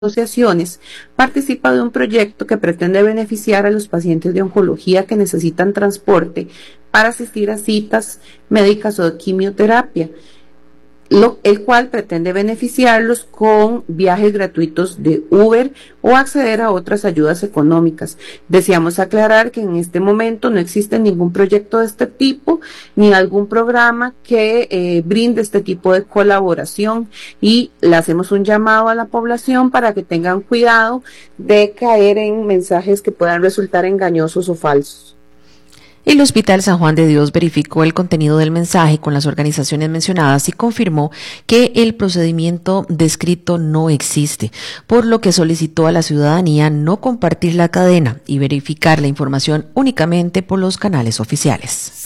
asociaciones, participa de un proyecto que pretende beneficiar a los pacientes de oncología que necesitan transporte para asistir a citas médicas o de quimioterapia, el cual pretende beneficiarlos con viajes gratuitos de Uber o acceder a otras ayudas económicas. Deseamos aclarar que en este momento no existe ningún proyecto de este tipo ni algún programa que brinde este tipo de colaboración, y le hacemos un llamado a la población para que tengan cuidado de caer en mensajes que puedan resultar engañosos o falsos. El Hospital San Juan de Dios verificó el contenido del mensaje con las organizaciones mencionadas y confirmó que el procedimiento descrito no existe, por lo que solicitó a la ciudadanía no compartir la cadena y verificar la información únicamente por los canales oficiales.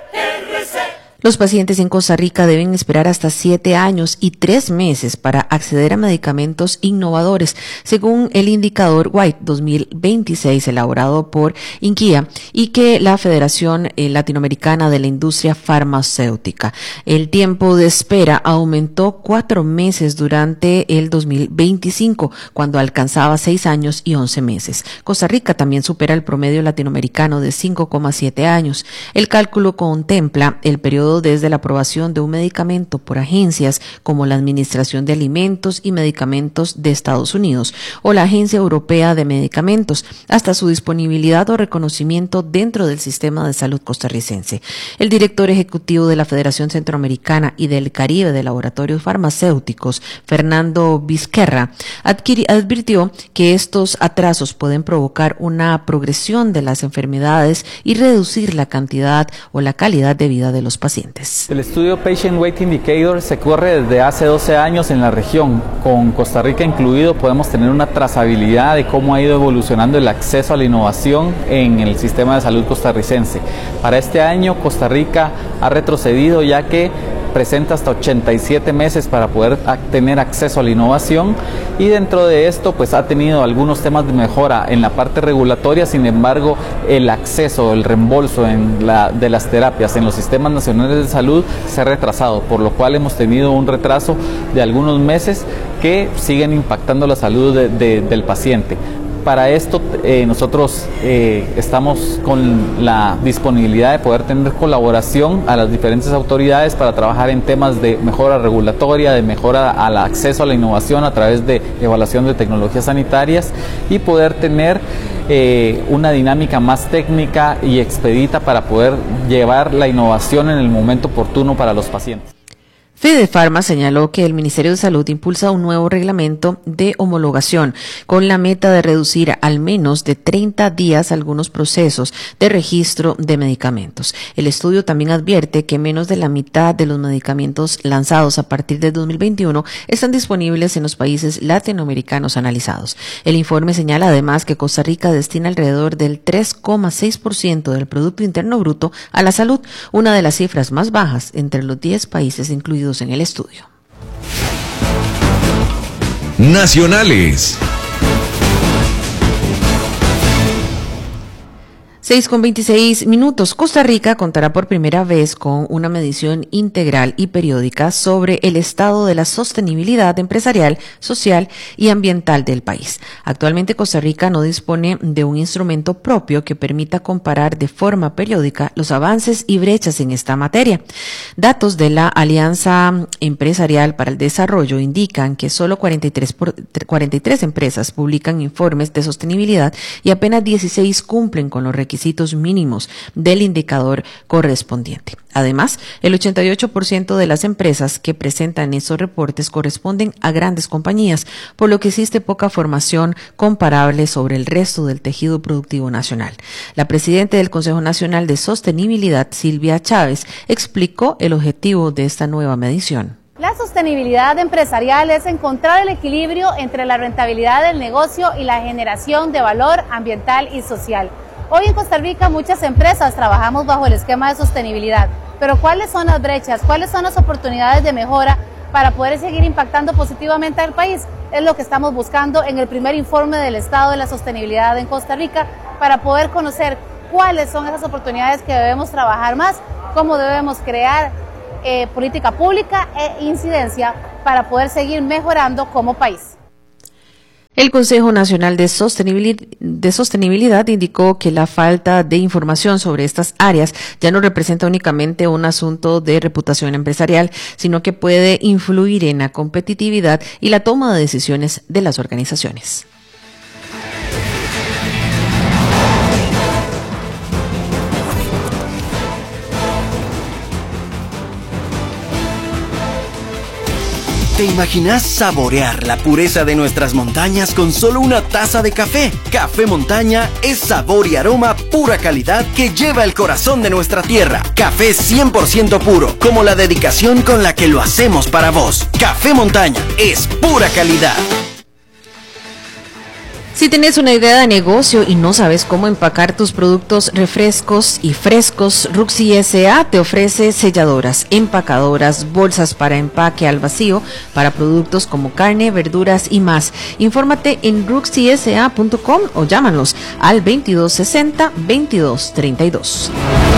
Los pacientes en Costa Rica deben esperar hasta 7 años y 3 meses para acceder a medicamentos innovadores, según el indicador White 2026 elaborado por INQIA y que la Federación Latinoamericana de la Industria Farmacéutica. El tiempo de espera aumentó 4 meses durante el 2025, cuando alcanzaba 6 años y 11 meses. Costa Rica también supera el promedio latinoamericano de 5,7 años. El cálculo contempla el periodo desde la aprobación de un medicamento por agencias como la Administración de Alimentos y Medicamentos de Estados Unidos o la Agencia Europea de Medicamentos hasta su disponibilidad o reconocimiento dentro del sistema de salud costarricense. El director ejecutivo de la Federación Centroamericana y del Caribe de Laboratorios Farmacéuticos, Fernando Vizquerra, advirtió que estos atrasos pueden provocar una progresión de las enfermedades y reducir la cantidad o la calidad de vida de los pacientes. El estudio Patient Weight Indicator se corre desde hace 12 años en la región. Con Costa Rica incluido podemos tener una trazabilidad de cómo ha ido evolucionando el acceso a la innovación en el sistema de salud costarricense. Para este año Costa Rica ha retrocedido, ya que presenta hasta 87 meses para poder tener acceso a la innovación, y dentro de esto pues ha tenido algunos temas de mejora en la parte regulatoria. Sin embargo, el acceso, el reembolso de las terapias en los sistemas nacionales de salud se ha retrasado, por lo cual hemos tenido un retraso de algunos meses que siguen impactando la salud del paciente. Para esto nosotros estamos con la disponibilidad de poder tener colaboración a las diferentes autoridades para trabajar en temas de mejora regulatoria, de mejora al acceso a la innovación a través de evaluación de tecnologías sanitarias, y poder tener una dinámica más técnica y expedita para poder llevar la innovación en el momento oportuno para los pacientes. Fedefarma señaló que el Ministerio de Salud impulsa un nuevo reglamento de homologación con la meta de reducir al menos de 30 días algunos procesos de registro de medicamentos. El estudio también advierte que menos de la mitad de los medicamentos lanzados a partir de 2021 están disponibles en los países latinoamericanos analizados. El informe señala además que Costa Rica destina alrededor del 3,6% del Producto Interno Bruto a la salud, una de las cifras más bajas entre los 10 países incluidos en el estudio. Nacionales. 6:26. Costa Rica contará por primera vez con una medición integral y periódica sobre el estado de la sostenibilidad empresarial, social y ambiental del país. Actualmente Costa Rica no dispone de un instrumento propio que permita comparar de forma periódica los avances y brechas en esta materia. Datos de la Alianza Empresarial para el Desarrollo indican que solo 43 empresas publican informes de sostenibilidad y apenas 16 cumplen con los requisitos mínimos del indicador correspondiente. Además, el 88% de las empresas que presentan esos reportes corresponden a grandes compañías, por lo que existe poca formación comparable sobre el resto del tejido productivo nacional. La presidenta del Consejo Nacional de Sostenibilidad, Silvia Chávez, explicó el objetivo de esta nueva medición. La sostenibilidad empresarial es encontrar el equilibrio entre la rentabilidad del negocio y la generación de valor ambiental y social. Hoy en Costa Rica muchas empresas trabajamos bajo el esquema de sostenibilidad, pero ¿cuáles son las brechas? ¿Cuáles son las oportunidades de mejora para poder seguir impactando positivamente al país? Es lo que estamos buscando en el primer informe del estado de la sostenibilidad en Costa Rica, para poder conocer cuáles son esas oportunidades que debemos trabajar más, cómo debemos crear política pública e incidencia para poder seguir mejorando como país. El Consejo Nacional de Sostenibilidad indicó que la falta de información sobre estas áreas ya no representa únicamente un asunto de reputación empresarial, sino que puede influir en la competitividad y la toma de decisiones de las organizaciones. ¿Te imaginas saborear la pureza de nuestras montañas con solo una taza de café? Café Montaña es sabor y aroma pura calidad que lleva el corazón de nuestra tierra. Café 100% puro, como la dedicación con la que lo hacemos para vos. Café Montaña es pura calidad. Si tienes una idea de negocio y no sabes cómo empacar tus productos refrescos y frescos, Ruxy S.A. te ofrece selladoras, empacadoras, bolsas para empaque al vacío para productos como carne, verduras y más. Infórmate en ruxysa.com o llámanos al 2260-2232.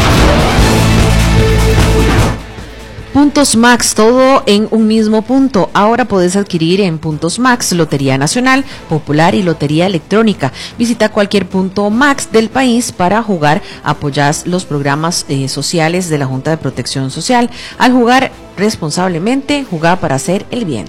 Puntos Max, todo en un mismo punto. Ahora puedes adquirir en Puntos Max Lotería Nacional, Popular y Lotería Electrónica. Visita cualquier punto Max del país para jugar. Apoyas los programas sociales de la Junta de Protección Social. Al jugar responsablemente, juega para hacer el bien.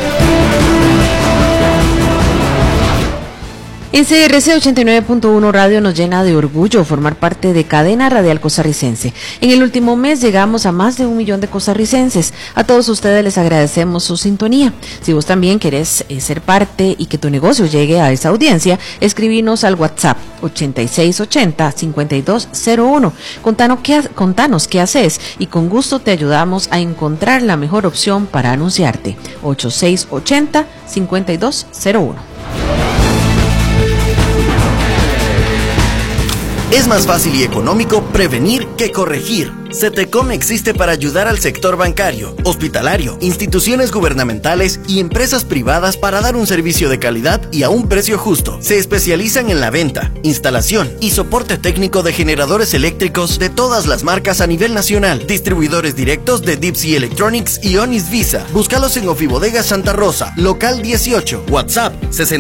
En CRC 89.1 Radio nos llena de orgullo formar parte de Cadena Radial Costarricense. En el último mes llegamos a más de 1 millón de costarricenses. A todos ustedes les agradecemos su sintonía. Si vos también querés ser parte y que tu negocio llegue a esa audiencia, escribinos al WhatsApp 8680-5201. Contanos qué haces y con gusto te ayudamos a encontrar la mejor opción para anunciarte. 8680-5201. Es más fácil y económico prevenir que corregir. CETECOM existe para ayudar al sector bancario, hospitalario, instituciones gubernamentales y empresas privadas para dar un servicio de calidad y a un precio justo. Se especializan en la venta, instalación y soporte técnico de generadores eléctricos de todas las marcas a nivel nacional. Distribuidores directos de Deep Sea Electronics y Onis Visa. Búscalos en Ofibodega Santa Rosa, local 18, WhatsApp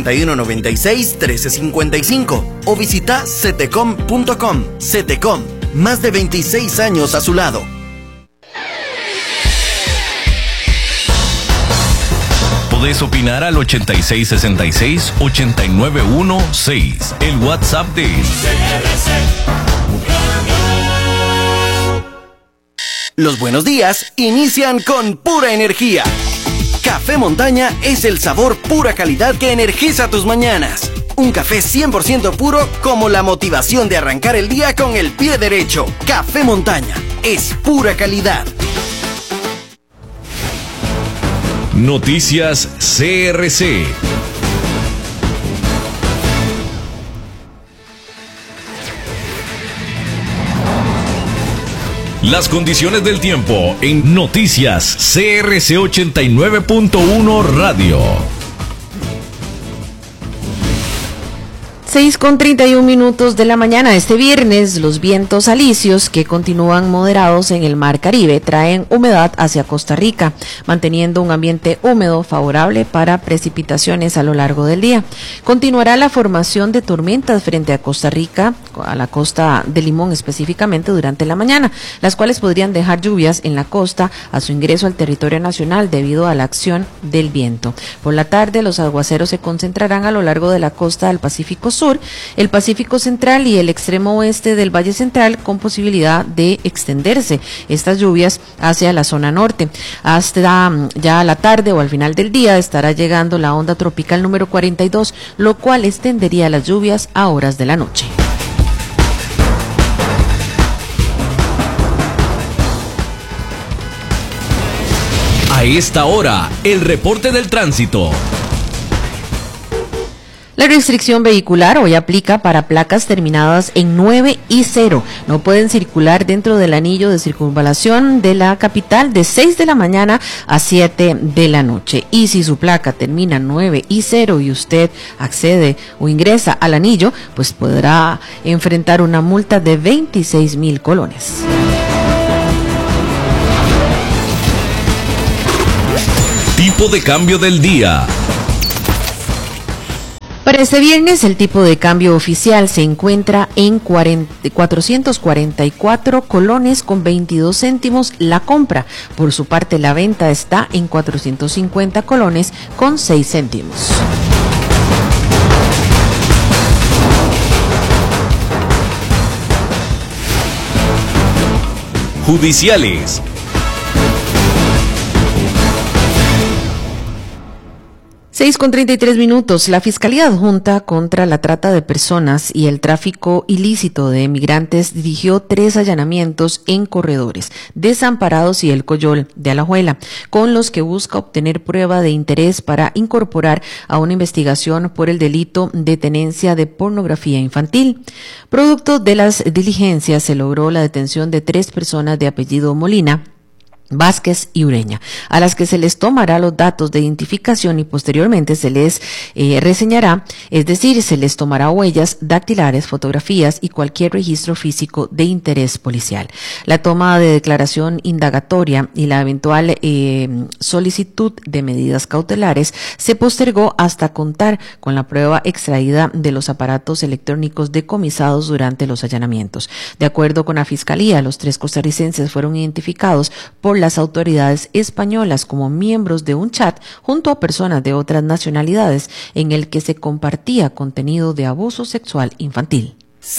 6196-1355 o visita cetecom.com. CETECOM, más de 26 años a su lado. Podés opinar al 8666-89116, el WhatsApp de Los buenos días inician con pura energía. Café Montaña es el sabor pura calidad que energiza tus mañanas. Un café 100% puro como la motivación de arrancar el día con el pie derecho. Café Montaña es pura calidad. Noticias CRC. Las condiciones del tiempo en Noticias CRC 89.1 Radio. 6:31 de la mañana. Este viernes, los vientos alisios que continúan moderados en el Mar Caribe traen humedad hacia Costa Rica, manteniendo un ambiente húmedo favorable para precipitaciones a lo largo del día. Continuará la formación de tormentas frente a Costa Rica, a la costa de Limón específicamente durante la mañana, las cuales podrían dejar lluvias en la costa a su ingreso al territorio nacional debido a la acción del viento. Por la tarde, los aguaceros se concentrarán a lo largo de la costa del Pacífico Sur, el Pacífico Central y el extremo oeste del Valle Central, con posibilidad de extenderse estas lluvias hacia la zona norte. Hasta ya a la tarde o al final del día estará llegando la onda tropical número 42, lo cual extendería las lluvias a horas de la noche. A esta hora, el reporte del tránsito. La restricción vehicular hoy aplica para placas terminadas en 9 y 0. No pueden circular dentro del anillo de circunvalación de la capital de 6 de la mañana a 7 de la noche. Y si su placa termina en 9 y 0 y usted accede o ingresa al anillo, pues podrá enfrentar una multa de 26,000 colones. Tipo de cambio del día. Para este viernes, el tipo de cambio oficial se encuentra en 444 colones con 22 céntimos la compra. Por su parte, la venta está en 450 colones con 6 céntimos. Judiciales. 6:33. La Fiscalía Adjunta contra la Trata de Personas y el Tráfico Ilícito de Migrantes dirigió 3 allanamientos en Corredores, Desamparados y El Coyol de Alajuela, con los que busca obtener prueba de interés para incorporar a una investigación por el delito de tenencia de pornografía infantil. Producto de las diligencias se logró la detención de 3 personas de apellido Molina, Vázquez y Ureña, a las que se les tomará los datos de identificación y posteriormente se les reseñará, es decir, se les tomará huellas dactilares, fotografías y cualquier registro físico de interés policial. La toma de declaración indagatoria y la eventual solicitud de medidas cautelares se postergó hasta contar con la prueba extraída de los aparatos electrónicos decomisados durante los allanamientos. De acuerdo con la Fiscalía, los 3 costarricenses fueron identificados por las autoridades españolas como miembros de un chat junto a personas de otras nacionalidades en el que se compartía contenido de abuso sexual infantil.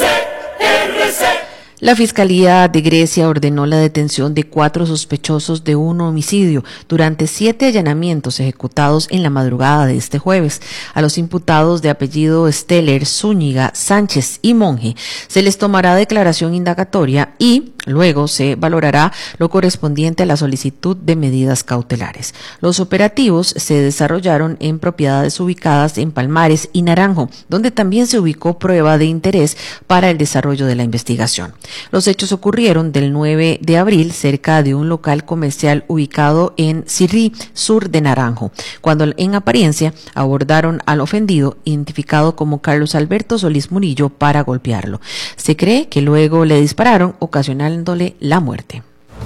La Fiscalía de Grecia ordenó la detención de 4 sospechosos de un homicidio durante 7 allanamientos ejecutados en la madrugada de este jueves. A los imputados de apellido Steller, Zúñiga, Sánchez y Monge se les tomará declaración indagatoria y luego se valorará lo correspondiente a la solicitud de medidas cautelares. Los operativos se desarrollaron en propiedades ubicadas en Palmares y Naranjo, donde también se ubicó prueba de interés para el desarrollo de la investigación. Los hechos ocurrieron del 9 de abril cerca de un local comercial ubicado en Sirrí, sur de Naranjo, cuando en apariencia abordaron al ofendido, identificado como Carlos Alberto Solís Murillo, para golpearlo. Se cree que luego le dispararon, ocasionándole la muerte.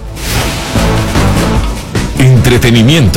Entretenimiento.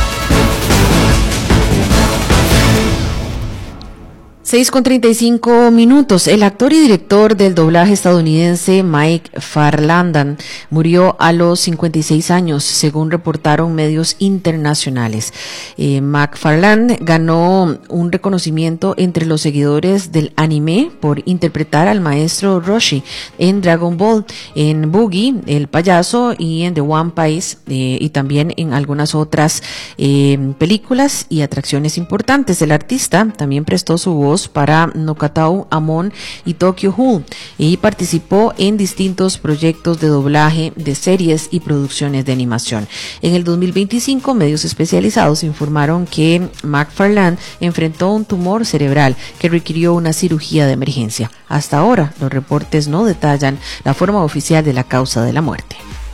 6:35. El actor y director del doblaje estadounidense Mike Farlandan murió a los 56 años, según reportaron medios internacionales. McFarland ganó un reconocimiento entre los seguidores del anime por interpretar al maestro Roshi en Dragon Ball, en Boogie, el payaso, y en The One Piece, y también en algunas otras películas y atracciones importantes. El artista también prestó su voz para Nokatau Amon y Tokyo Ghoul y participó en distintos proyectos de doblaje de series y producciones de animación. En el 2025, medios especializados informaron que McFarland enfrentó un tumor cerebral que requirió una cirugía de emergencia. Hasta ahora, los reportes no detallan la forma oficial de la causa de la muerte.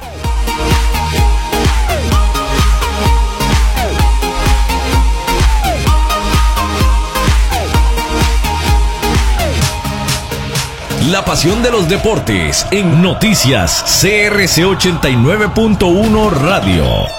La pasión de los deportes en Noticias CRC 89.1 Radio.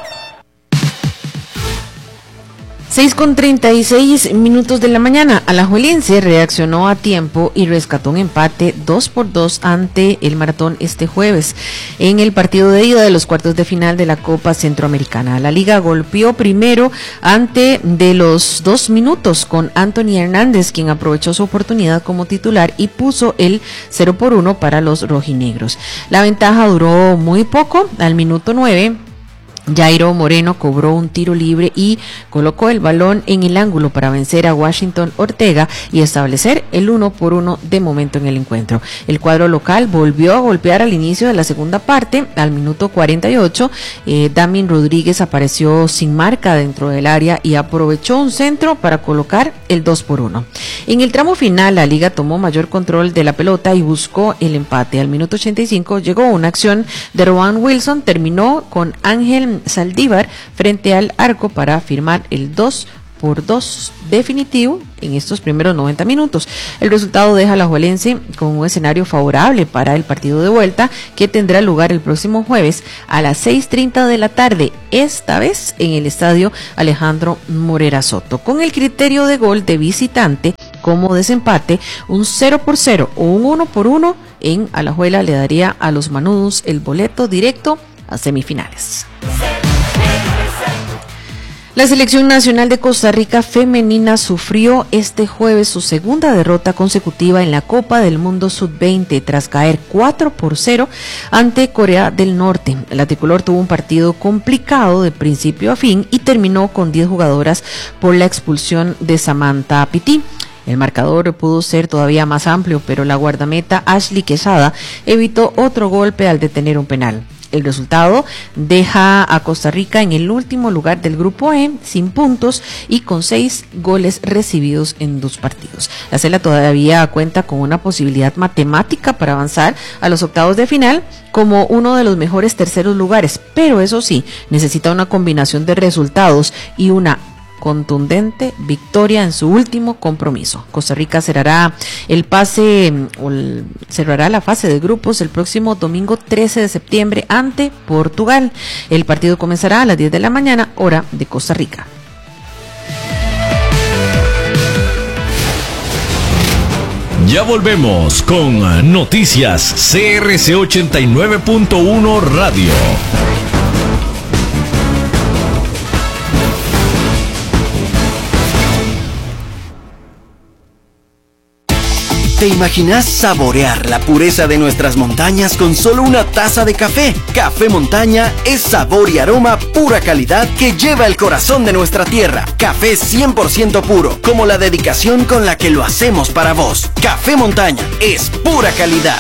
6:36 de la mañana. Alajuelense reaccionó a tiempo y rescató un empate 2-2 ante el Maratón este jueves en el partido de ida de los cuartos de final de la Copa Centroamericana. La Liga golpeó primero ante de los 2 minutos con Anthony Hernández, quien aprovechó su oportunidad como titular y puso el 0-1 para los rojinegros. La ventaja duró muy poco. Al minuto 9, Jairo Moreno cobró un tiro libre y colocó el balón en el ángulo para vencer a Washington Ortega y establecer el 1-1 de momento en el encuentro. El cuadro local volvió a golpear al inicio de la segunda parte. Al minuto 48, Damin Rodríguez apareció sin marca dentro del área y aprovechó un centro para colocar el 2-1. En el tramo final, la Liga tomó mayor control de la pelota y buscó el empate. Al minuto 85 llegó una acción de Rowan Wilson, terminó con Ángel Saldívar frente al arco para firmar el 2-2 definitivo en estos primeros 90 minutos. El resultado deja a Alajuelense con un escenario favorable para el partido de vuelta, que tendrá lugar el próximo jueves a las 6:30 de la tarde, esta vez en el estadio Alejandro Morera Soto. Con el criterio de gol de visitante, como desempate, un 0-0 o un 1-1 en Alajuela le daría a los manudos el boleto directo a semifinales. La Selección Nacional de Costa Rica femenina sufrió este jueves su segunda derrota consecutiva en la Copa del Mundo Sub-20 tras caer 4-0 ante Corea del Norte. La tricolor tuvo un partido complicado de principio a fin y terminó con 10 jugadoras por la expulsión de Samantha Pití. El marcador pudo ser todavía más amplio, pero la guardameta Ashley Quesada evitó otro golpe al detener un penal. El resultado deja a Costa Rica en el último lugar del grupo E, sin puntos y con 6 goles recibidos en 2 partidos. La Cela todavía cuenta con una posibilidad matemática para avanzar a los octavos de final como uno de los mejores terceros lugares, pero eso sí, necesita una combinación de resultados y una contundente victoria en su último compromiso. Costa Rica cerrará la fase de grupos el próximo domingo 13 de septiembre ante Portugal. El partido comenzará a las 10 de la mañana, hora de Costa Rica. Ya volvemos con Noticias CRC 89.1 Radio. ¿Te imaginas saborear la pureza de nuestras montañas con solo una taza de café? Café Montaña es sabor y aroma pura calidad que lleva el corazón de nuestra tierra. Café 100% puro, como la dedicación con la que lo hacemos para vos. Café Montaña es pura calidad.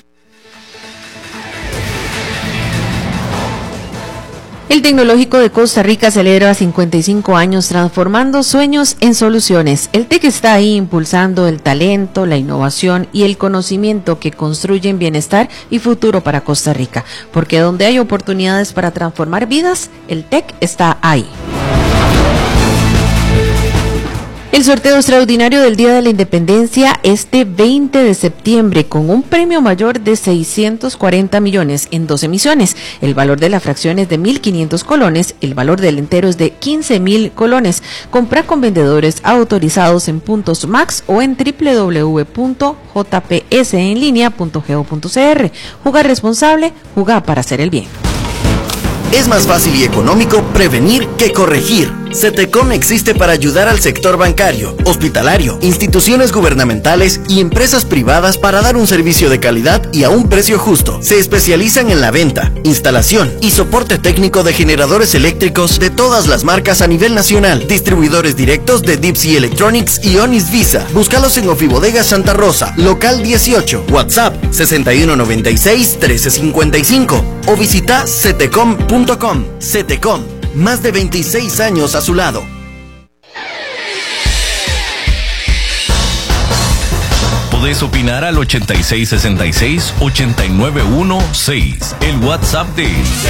El Tecnológico de Costa Rica celebra 55 años transformando sueños en soluciones. El TEC está ahí impulsando el talento, la innovación y el conocimiento que construyen bienestar y futuro para Costa Rica. Porque donde hay oportunidades para transformar vidas, el TEC está ahí. El sorteo extraordinario del Día de la Independencia este 20 de septiembre con un premio mayor de 640 millones en 2 emisiones. El valor de la fracción es de 1.500 colones, el valor del entero es de 15.000 colones. Compra con vendedores autorizados en Puntos Max o en www.jpsenlinea.go.cr. Jugar responsable, jugar para hacer el bien. Es más fácil y económico prevenir que corregir. CETECOM existe para ayudar al sector bancario, hospitalario, instituciones gubernamentales y empresas privadas para dar un servicio de calidad y a un precio justo. Se especializan en la venta, instalación y soporte técnico de generadores eléctricos de todas las marcas a nivel nacional. Distribuidores directos de Deep Sea Electronics y Onis Visa. Búscalos en Ofibodega Santa Rosa, local 18, WhatsApp 6196-1355 o visita cetecom.com. CETECOM, más de 26 años a su lado. Podés opinar al 8666-89116, el WhatsApp de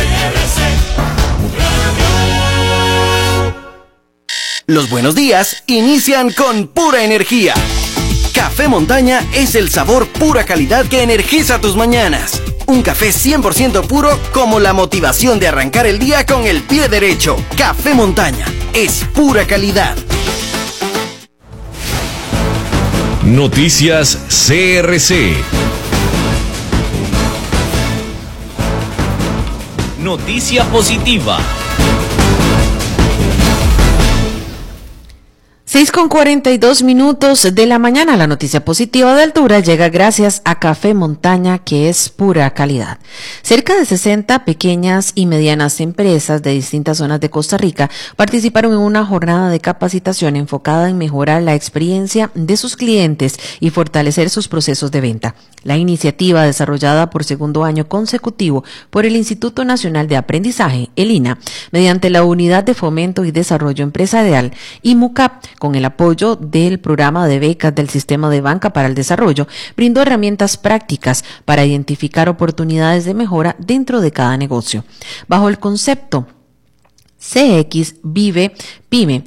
Los buenos días inician con pura energía. Café Montaña es el sabor pura calidad que energiza tus mañanas. Un café 100% puro como la motivación de arrancar el día con el pie derecho. Café Montaña es pura calidad. Noticias CRC. Noticia positiva. 6:42 de la mañana. La noticia positiva de altura llega gracias a Café Montaña, que es pura calidad. Cerca de 60 pequeñas y medianas empresas de distintas zonas de Costa Rica participaron en una jornada de capacitación enfocada en mejorar la experiencia de sus clientes y fortalecer sus procesos de venta. La iniciativa, desarrollada por segundo año consecutivo por el Instituto Nacional de Aprendizaje, el INA, mediante la Unidad de Fomento y Desarrollo Empresarial, IMUCAP, con el apoyo del programa de becas del Sistema de Banca para el Desarrollo, brindó herramientas prácticas para identificar oportunidades de mejora dentro de cada negocio. Bajo el concepto CX Vive Pyme.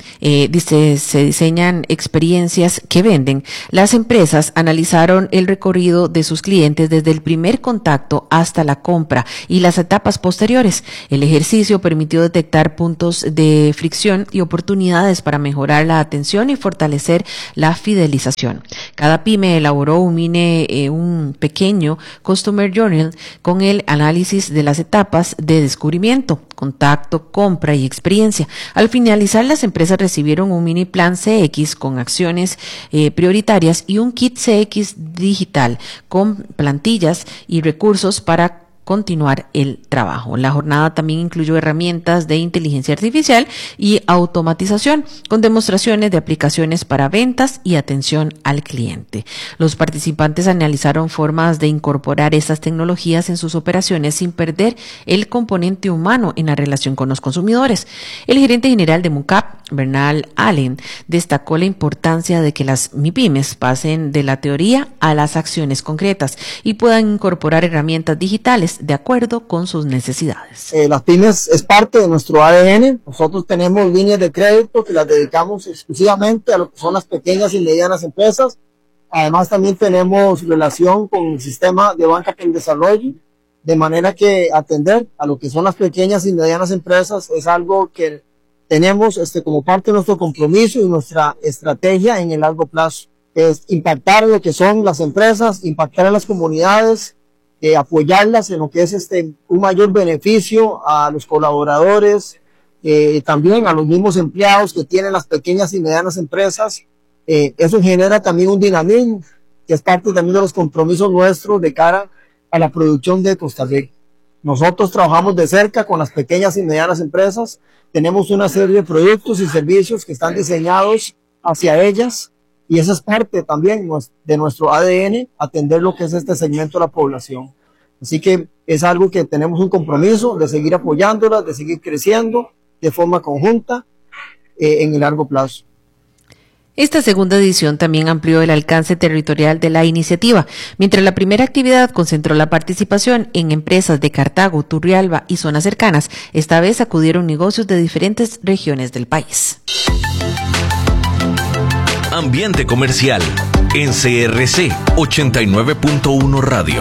Se diseñan experiencias que venden. Las empresas analizaron el recorrido de sus clientes desde el primer contacto hasta la compra y las etapas posteriores. El ejercicio permitió detectar puntos de fricción y oportunidades para mejorar la atención y fortalecer la fidelización. Cada pyme elaboró un pequeño Customer Journal con el análisis de las etapas de descubrimiento, contacto, compra y experiencia. Al finalizar, las empresas recibieron un mini plan CX con acciones prioritarias y un kit CX digital con plantillas y recursos para continuar el trabajo. La jornada también incluyó herramientas de inteligencia artificial y automatización con demostraciones de aplicaciones para ventas y atención al cliente. Los participantes analizaron formas de incorporar estas tecnologías en sus operaciones sin perder el componente humano en la relación con los consumidores. El gerente general de MUCAP, Bernal Allen, destacó la importancia de que las MIPYMES pasen de la teoría a las acciones concretas y puedan incorporar herramientas digitales de acuerdo con sus necesidades. Las pymes es parte de nuestro ADN. Nosotros tenemos líneas de crédito que las dedicamos exclusivamente a lo que son las pequeñas y medianas empresas. Además, también tenemos relación con el sistema de banca para el desarrollo, de manera que atender a lo que son las pequeñas y medianas empresas es algo que tenemos como parte de nuestro compromiso y nuestra estrategia en el largo plazo. Es impactar en lo que son las empresas, impactar en las comunidades, apoyarlas en lo que es un mayor beneficio a los colaboradores, también a los mismos empleados que tienen las pequeñas y medianas empresas. Eso genera también un dinamismo, que es parte también de los compromisos nuestros de cara a la producción de Costa Rica. Nosotros trabajamos de cerca con las pequeñas y medianas empresas, tenemos una serie de productos y servicios que están diseñados hacia ellas, y esa es parte también de nuestro ADN, atender lo que es este segmento de la población. Así que es algo que tenemos un compromiso de seguir apoyándolas, de seguir creciendo de forma conjunta en el largo plazo. Esta segunda edición también amplió el alcance territorial de la iniciativa. Mientras la primera actividad concentró la participación en empresas de Cartago, Turrialba y zonas cercanas, esta vez acudieron negocios de diferentes regiones del país. Ambiente comercial en CRC 89.1 Radio.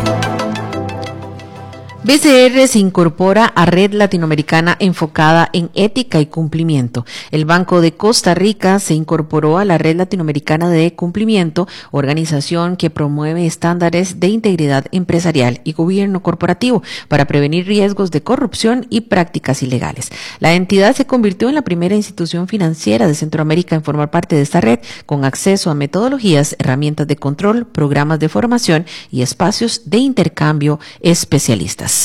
BCR se incorpora a Red Latinoamericana enfocada en ética y cumplimiento. El Banco de Costa Rica se incorporó a la Red Latinoamericana de Cumplimiento, organización que promueve estándares de integridad empresarial y gobierno corporativo para prevenir riesgos de corrupción y prácticas ilegales. La entidad se convirtió en la primera institución financiera de Centroamérica en formar parte de esta red, con acceso a metodologías, herramientas de control, programas de formación y espacios de intercambio especialistas.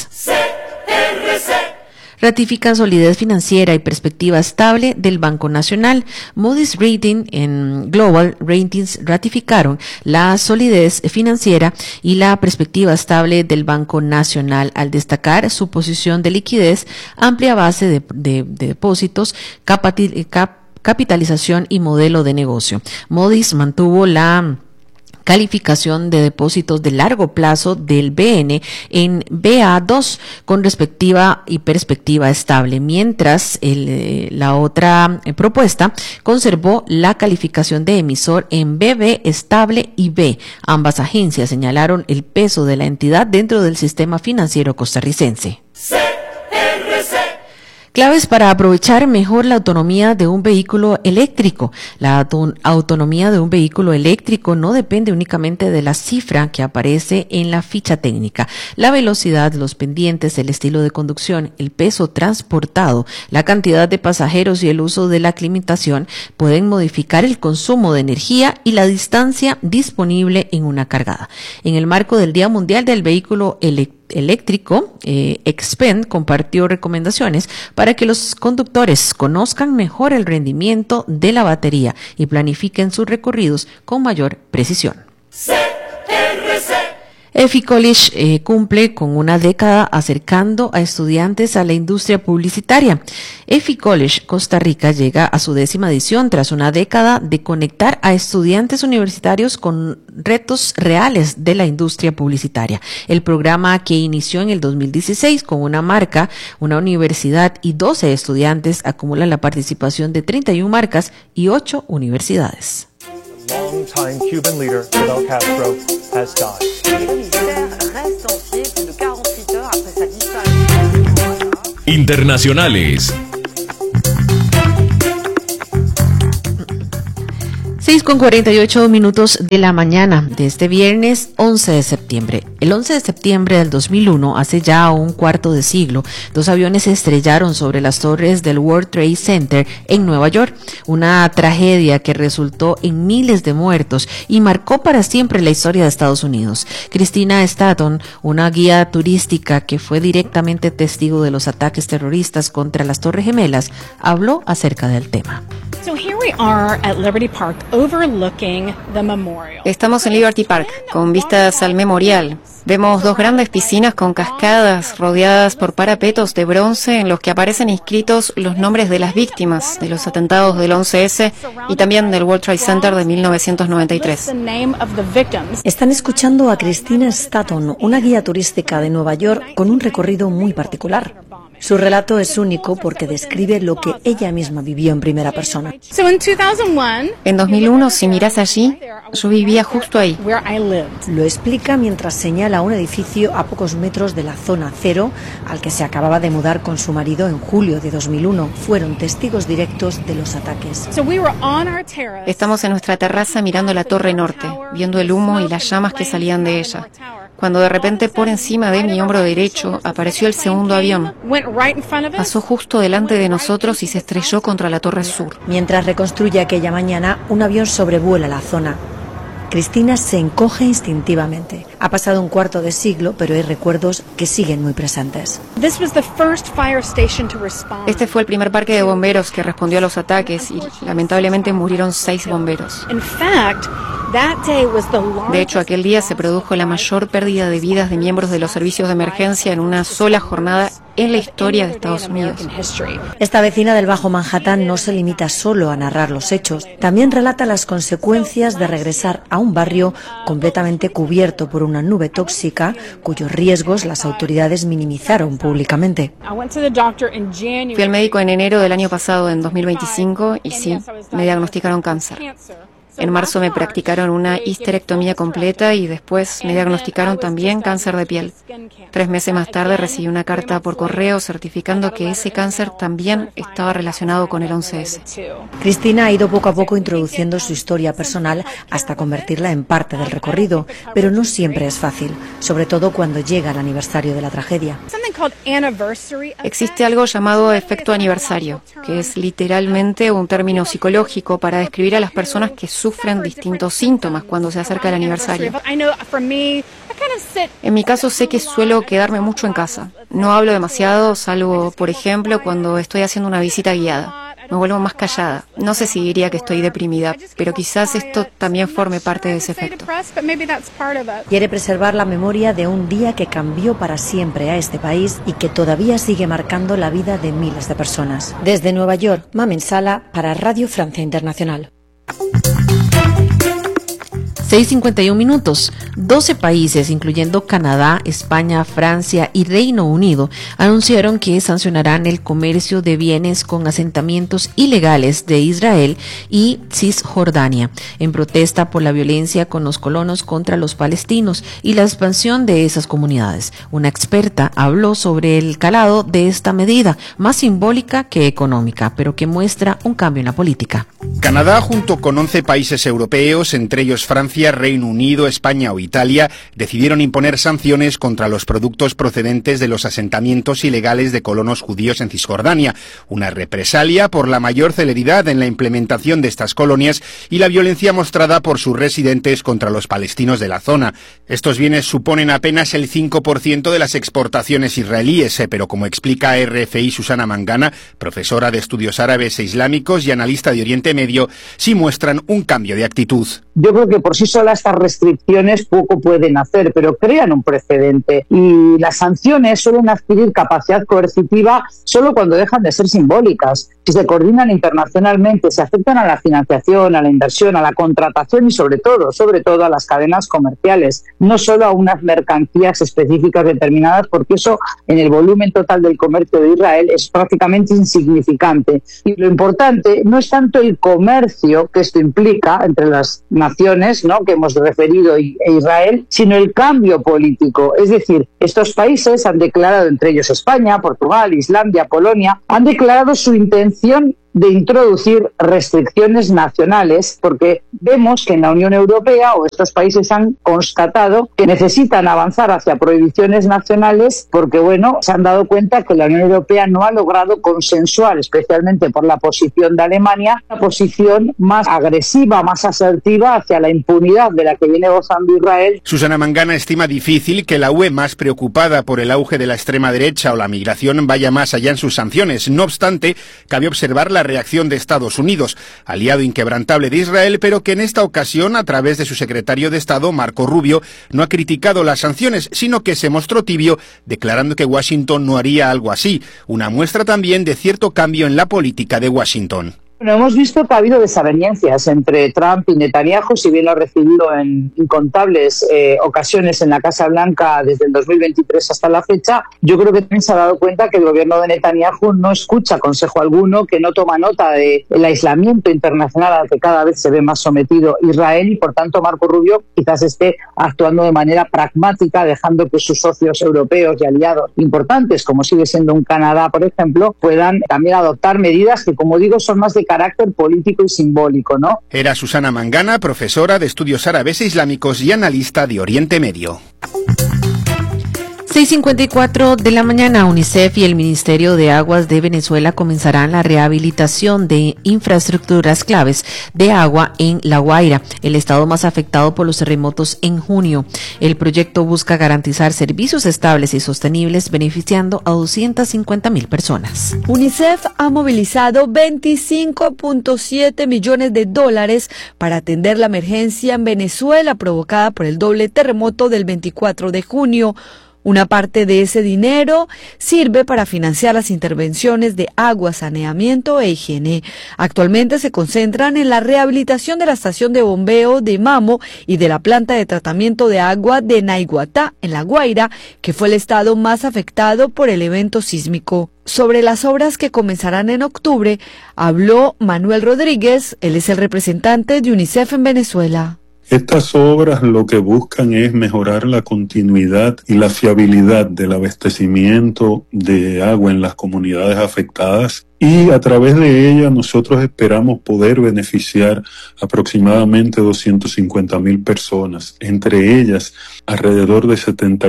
Ratifican solidez financiera y perspectiva estable del Banco Nacional. Moody's Rating en Global Ratings ratificaron la solidez financiera y la perspectiva estable del Banco Nacional al destacar su posición de liquidez, amplia base de depósitos, capitalización y modelo de negocio. Moody's mantuvo la calificación de depósitos de largo plazo del BN en BA2 con respectiva y perspectiva estable, mientras la otra propuesta conservó la calificación de emisor en BB estable y B. Ambas agencias señalaron el peso de la entidad dentro del sistema financiero costarricense. Claves para aprovechar mejor la autonomía de un vehículo eléctrico. La autonomía de un vehículo eléctrico no depende únicamente de la cifra que aparece en la ficha técnica. La velocidad, los pendientes, el estilo de conducción, el peso transportado, la cantidad de pasajeros y el uso de la climatación pueden modificar el consumo de energía y la distancia disponible en una cargada. En el marco del Día Mundial del Vehículo Eléctrico, Expen compartió recomendaciones para que los conductores conozcan mejor el rendimiento de la batería y planifiquen sus recorridos con mayor precisión. EFI College cumple con una década acercando a estudiantes a la industria publicitaria. EFI College Costa Rica llega a su 10ª edición tras una década de conectar a estudiantes universitarios con retos reales de la industria publicitaria. El programa, que inició en el 2016 con una marca, una universidad y 12 estudiantes, acumula la participación de 31 marcas y 8 universidades. Long-time Cuban leader Fidel Castro has died. Internacionales. 6:48 de la mañana de este viernes 11 de septiembre. El 11 de septiembre del 2001, hace ya un cuarto de siglo, 2 aviones se estrellaron sobre las torres del World Trade Center en Nueva York. Una tragedia que resultó en miles de muertos y marcó para siempre la historia de Estados Unidos. Christina Stanton, una guía turística que fue directamente testigo de los ataques terroristas contra las Torres Gemelas, habló acerca del tema. Estamos en Liberty Park, con vistas al memorial. Vemos 2 grandes piscinas con cascadas rodeadas por parapetos de bronce en los que aparecen inscritos los nombres de las víctimas de los atentados del 11S y también del World Trade Center de 1993. Están escuchando a Christina Stanton, una guía turística de Nueva York con un recorrido muy particular. Su relato es único porque describe lo que ella misma vivió en primera persona. En 2001, si miras allí, yo vivía justo ahí. Lo explica mientras señala un edificio a pocos metros de la zona cero al que se acababa de mudar con su marido en julio de 2001. Fueron testigos directos de los ataques. Estamos en nuestra terraza mirando la Torre Norte, viendo el humo y las llamas que salían de ella, cuando de repente por encima de mi hombro derecho apareció el segundo avión. Pasó justo delante de nosotros y se estrelló contra la Torre Sur. Mientras reconstruye aquella mañana, un avión sobrevuela la zona. Cristina se encoge instintivamente. Ha pasado un cuarto de siglo, pero hay recuerdos que siguen muy presentes. Este fue el primer parque de bomberos que respondió a los ataques y lamentablemente murieron 6 bomberos. De hecho, aquel día se produjo la mayor pérdida de vidas de miembros de los servicios de emergencia en una sola jornada en la historia de Estados Unidos. Esta vecina del Bajo Manhattan no se limita solo a narrar los hechos, también relata las consecuencias de regresar a un barrio completamente cubierto por una nube tóxica, cuyos riesgos las autoridades minimizaron públicamente. Fui al médico en enero del año pasado, en 2025, y sí, me diagnosticaron cáncer. En marzo me practicaron una histerectomía completa y después me diagnosticaron también cáncer de piel. 3 meses más tarde recibí una carta por correo certificando que ese cáncer también estaba relacionado con el 11S. Cristina ha ido poco a poco introduciendo su historia personal hasta convertirla en parte del recorrido, pero no siempre es fácil, sobre todo cuando llega el aniversario de la tragedia. Existe algo llamado efecto aniversario, que es literalmente un término psicológico para describir a las personas que sufren distintos síntomas cuando se acerca el aniversario. En mi caso sé que suelo quedarme mucho en casa. No hablo demasiado, salvo, por ejemplo, cuando estoy haciendo una visita guiada. Me vuelvo más callada. No sé si diría que estoy deprimida, pero quizás esto también forme parte de ese efecto. Quiere preservar la memoria de un día que cambió para siempre a este país y que todavía sigue marcando la vida de miles de personas. Desde Nueva York, Mamen Sala para Radio Francia Internacional. 6:51. 12 países, incluyendo Canadá, España, Francia y Reino Unido, anunciaron que sancionarán el comercio de bienes con asentamientos ilegales de Israel y Cisjordania, en protesta por la violencia con los colonos contra los palestinos y la expansión de esas comunidades. Una experta habló sobre el calado de esta medida, más simbólica que económica, pero que muestra un cambio en la política. Canadá, junto con 11 países europeos, entre ellos Francia, Reino Unido, España o Italia, decidieron imponer sanciones contra los productos procedentes de los asentamientos ilegales de colonos judíos en Cisjordania, una represalia por la mayor celeridad en la implementación de estas colonias y la violencia mostrada por sus residentes contra los palestinos de la zona. Estos bienes suponen apenas el 5% de las exportaciones israelíes, pero como explica RFI Susana Mangana, profesora de estudios árabes e islámicos y analista de Oriente Medio, sí muestran un cambio de actitud. Yo creo que por sí sola estas restricciones poco pueden hacer, pero crean un precedente y las sanciones suelen adquirir capacidad coercitiva solo cuando dejan de ser simbólicas. Si se coordinan internacionalmente, se afectan a la financiación, a la inversión, a la contratación y sobre todo a las cadenas comerciales, no solo a unas mercancías específicas determinadas, porque eso en el volumen total del comercio de Israel es prácticamente insignificante. Y lo importante no es tanto el comercio que esto implica entre las naciones, ¿no?, que hemos referido e Israel, sino el cambio político. Es decir, estos países han declarado, entre ellos España, Portugal, Islandia, Polonia, han declarado su intención de introducir restricciones nacionales, porque vemos que en la Unión Europea o estos países han constatado que necesitan avanzar hacia prohibiciones nacionales porque, se han dado cuenta que la Unión Europea no ha logrado consensuar, especialmente por la posición de Alemania, una posición más agresiva, más asertiva hacia la impunidad de la que viene gozando Israel. Susana Mangana estima difícil que la UE, más preocupada por el auge de la extrema derecha o la migración, vaya más allá en sus sanciones. No obstante, cabe observar la reacción de Estados Unidos, aliado inquebrantable de Israel, pero que en esta ocasión, a través de su secretario de Estado, Marco Rubio, no ha criticado las sanciones, sino que se mostró tibio, declarando que Washington no haría algo así, una muestra también de cierto cambio en la política de Washington. Hemos visto que ha habido desavenencias entre Trump y Netanyahu, si bien lo ha recibido en incontables ocasiones en la Casa Blanca desde el 2023 hasta la fecha. Yo creo que también se ha dado cuenta que el gobierno de Netanyahu no escucha consejo alguno, que no toma nota del aislamiento internacional al que cada vez se ve más sometido Israel y, por tanto, Marco Rubio quizás esté actuando de manera pragmática, dejando que sus socios europeos y aliados importantes, como sigue siendo un Canadá, por ejemplo, puedan también adoptar medidas que, como digo, son más de carácter político y simbólico, ¿no? Era Susana Mangana, profesora de Estudios Árabes e Islámicos y analista de Oriente Medio. 6:54 de la mañana, UNICEF y el Ministerio de Aguas de Venezuela comenzarán la rehabilitación de infraestructuras claves de agua en La Guaira, el estado más afectado por los terremotos en junio. El proyecto busca garantizar servicios estables y sostenibles, beneficiando a 250,000 personas. UNICEF ha movilizado $25.7 millones para atender la emergencia en Venezuela provocada por el doble terremoto del 24 de junio. Una parte de ese dinero sirve para financiar las intervenciones de agua, saneamiento e higiene. Actualmente se concentran en la rehabilitación de la estación de bombeo de Mamo y de la planta de tratamiento de agua de Naiguatá, en La Guaira, que fue el estado más afectado por el evento sísmico. Sobre las obras que comenzarán en octubre, habló Manuel Rodríguez, él es el representante de UNICEF en Venezuela. Estas obras lo que buscan es mejorar la continuidad y la fiabilidad del abastecimiento de agua en las comunidades afectadas y a través de ella nosotros esperamos poder beneficiar aproximadamente 250,000 personas, entre ellas alrededor de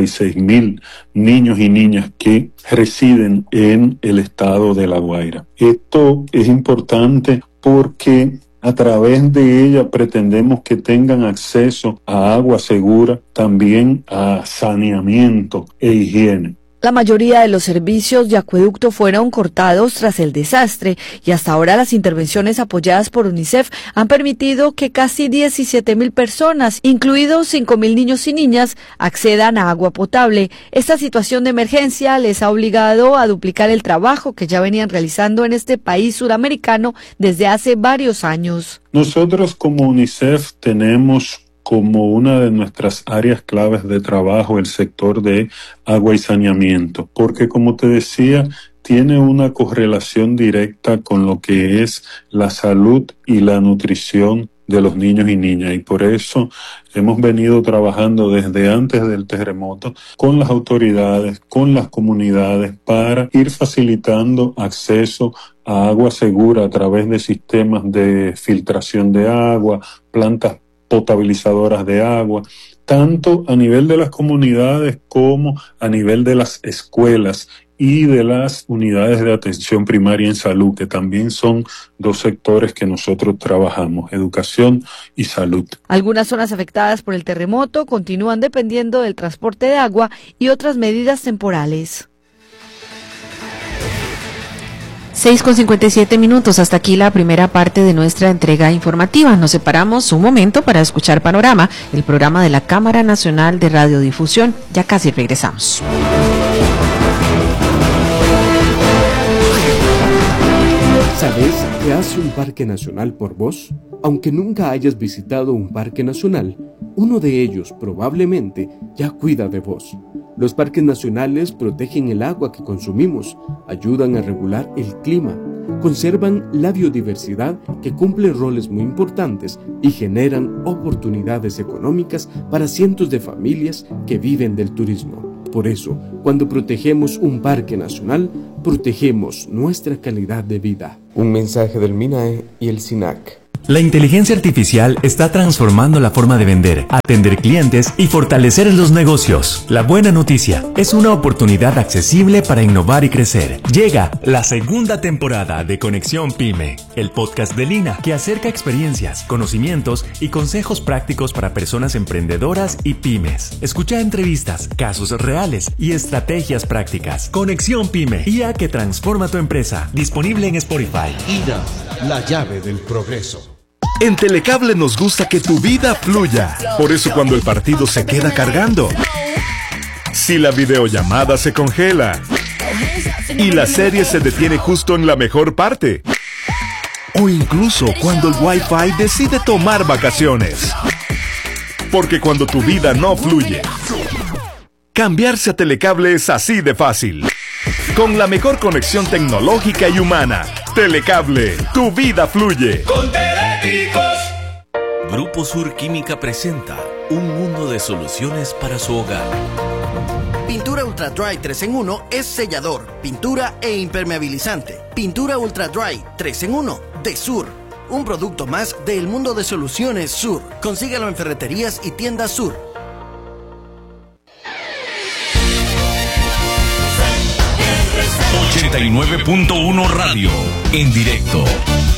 76,000 niños y niñas que residen en el estado de La Guaira. Esto es importante porque a través de ella pretendemos que tengan acceso a agua segura, también a saneamiento e higiene. La mayoría de los servicios de acueducto fueron cortados tras el desastre y hasta ahora las intervenciones apoyadas por UNICEF han permitido que casi 17,000 personas, incluidos 5,000 niños y niñas, accedan a agua potable. Esta situación de emergencia les ha obligado a duplicar el trabajo que ya venían realizando en este país suramericano desde hace varios años. Nosotros como UNICEF tenemos como una de nuestras áreas claves de trabajo el sector de agua y saneamiento, porque como te decía, tiene una correlación directa con lo que es la salud y la nutrición de los niños y niñas, y por eso hemos venido trabajando desde antes del terremoto con las autoridades, con las comunidades, para ir facilitando acceso a agua segura a través de sistemas de filtración de agua, plantas potabilizadoras de agua, tanto a nivel de las comunidades como a nivel de las escuelas y de las unidades de atención primaria en salud, que también son dos sectores que nosotros trabajamos, educación y salud. Algunas zonas afectadas por el terremoto continúan dependiendo del transporte de agua y otras medidas temporales. 6:57. Hasta aquí la primera parte de nuestra entrega informativa. Nos separamos un momento para escuchar Panorama, el programa de la Cámara Nacional de Radiodifusión. Ya casi regresamos. ¿Sabes qué hace un parque nacional por vos? Aunque nunca hayas visitado un parque nacional, uno de ellos probablemente ya cuida de vos. Los parques nacionales protegen el agua que consumimos, ayudan a regular el clima, conservan la biodiversidad que cumple roles muy importantes y generan oportunidades económicas para cientos de familias que viven del turismo. Por eso, cuando protegemos un parque nacional, protegemos nuestra calidad de vida. Un mensaje del MINAE y el SINAC. La inteligencia artificial está transformando la forma de vender, atender clientes y fortalecer los negocios. La buena noticia es una oportunidad accesible para innovar y crecer. Llega la segunda temporada de Conexión Pyme, el podcast de Lina que acerca experiencias, conocimientos y consejos prácticos para personas emprendedoras y pymes. Escucha entrevistas, casos reales y estrategias prácticas. Conexión Pyme, IA que transforma tu empresa. Disponible en Spotify. INA, la llave del progreso. En Telecable nos gusta que tu vida fluya. Por eso cuando el partido se queda cargando, si la videollamada se congela y la serie se detiene justo en la mejor parte, o incluso cuando el Wi-Fi decide tomar vacaciones. Porque cuando tu vida no fluye, cambiarse a Telecable es así de fácil. Con la mejor conexión tecnológica y humana. Telecable, tu vida fluye. Con Teléticos. Grupo Sur Química presenta un mundo de soluciones para su hogar. Pintura Ultra Dry 3 en 1 es sellador, pintura e impermeabilizante. Pintura Ultra Dry 3 en 1 de Sur. Un producto más del mundo de soluciones Sur. Consíguelo en ferreterías y tiendas Sur. 89.1 Radio, en directo